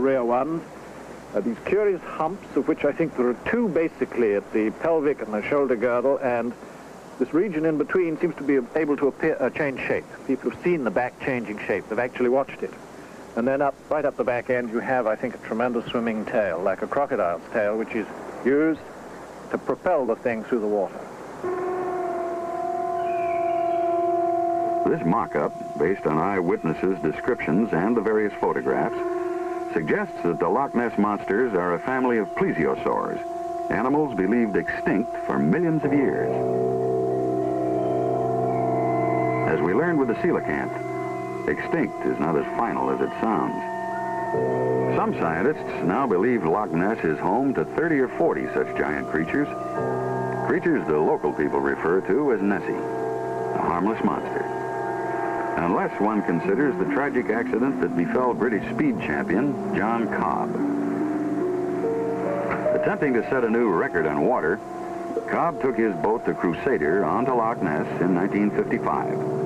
rear ones. These curious humps, of which I think there are two basically at the pelvic and the shoulder girdle, and this region in between seems to be able to change shape. People have seen the back changing shape. They've actually watched it. And then right up the back end, you have, I think, a tremendous swimming tail, like a crocodile's tail, which is used to propel the thing through the water. This mock-up, based on eyewitnesses' descriptions and the various photographs, suggests that the Loch Ness monsters are a family of plesiosaurs, animals believed extinct for millions of years. As we learned with the coelacanth, extinct is not as final as it sounds. Some scientists now believe Loch Ness is home to 30 or 40 such giant creatures, creatures the local people refer to as Nessie, a harmless monster. Unless one considers the tragic accident that befell British speed champion John Cobb. Attempting to set a new record on water, Cobb took his boat, the Crusader, onto Loch Ness in 1955.